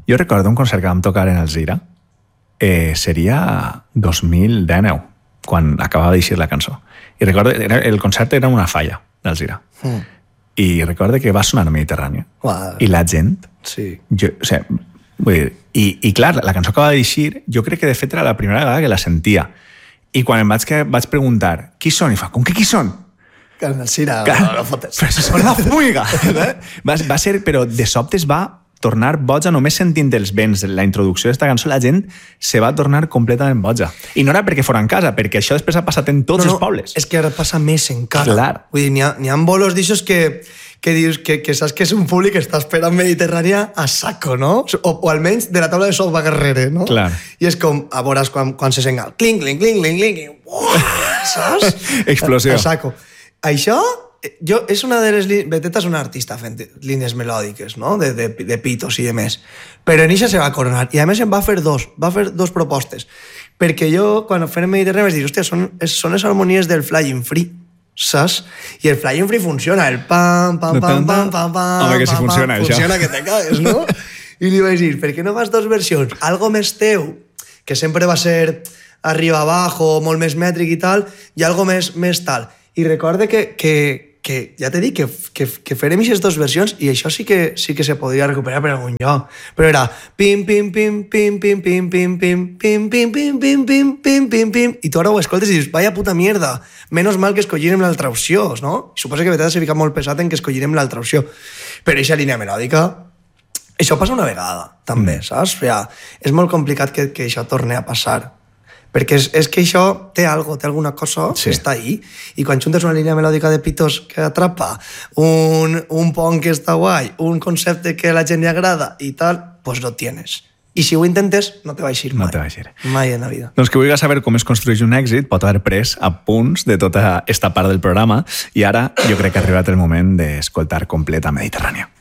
Jo recordo un concert que vam tocar en el Zira, seria 2019, quan acabava d'eixir la cançó. I recordo, el concert era una falla del Zira. I recordo que va sonar Mediterrània. I la gent... Sí. Vull dir, i clar, la cançó acaba d'eixir, jo crec que de fet era la primera vegada que la sentia. I quan em vaig preguntar qui són, i fa, com que qui són? Que en el Zira no fotes. Però si són la Fumiga! Va ser, però de sobte es va tornar boja només sentint els vents. La introducció d'aquesta cançó, la gent se va tornar completament boja. I no era perquè fora en casa, perquè això després ha passat en tots els pobles. És que ara passa més encara. Clar. Vull dir, n'hi ha bolos d'aixòs que dius que saps que és un públic que està esperant Mediterrània a saco, no? O almenys de la taula de Sopa Guerrere, no? Clar. I és com, a veure, quan se sent el clink, clink, clink, clink, clink, saps? Explosió. A saco. Això... és una de les... Beteta és una artista fent línies melòdiques, no? De pitos i de més. Però en això se va coronar. I a més em va fer dos propostes. Perquè jo, quan fem Mediterrània, vaig dir, hòstia, són les harmonies del Flying Free, saps? I el Flying Free funciona, el pam, pam, pam, pam, pam, pam... Home, que si funciona, això. Funciona que te cagues, no? I li vaig dir, per què no fas dos versions? Algo més teu, que sempre va ser arriba abajo, molt més mètric i tal, i algo més tal. I recorde que ja t'he dit que farem aquestes dues versions i això sí que se podria recuperar per algun lloc. Però era pim, pim, pim, pim, pim, pim, pim, pim, pim, pim, pim, pim, pim, pim, pim, pim, i tu ara ho escoltes i dius, vaya puta mierda, menos mal que escollirem l'altra opció, no? I suposo que Beteta s'ha ficat molt pesat en que escollirem l'altra opció. Però aquesta línia melòdica, això passa una vegada, també, saps? Ja, és molt complicat que això torni a passar. Perquè és que això té alguna cosa que està ahí, i quan juntes una línia melòdica de pitos que atrapa, un pont que està guai, un concepte que a la gent li agrada i tal, pues lo tienes. I si ho intentes, no te va eixir mai. No te va eixir. Mai en la vida. Doncs que vulguis saber com es construeix un èxit pot haver pres apunts de tota esta part del programa i ara jo crec que ha arribat el moment d'escoltar completa Mediterrània.